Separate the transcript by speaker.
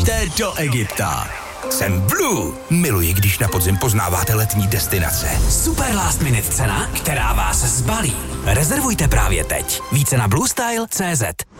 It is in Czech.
Speaker 1: Jďte do Egypta. Jsem Blue. Miluji, když na podzim poznáváte letní destinace.
Speaker 2: Super last minute cena, která vás zbalí. Rezervujte právě teď. Více na bluestyle.cz.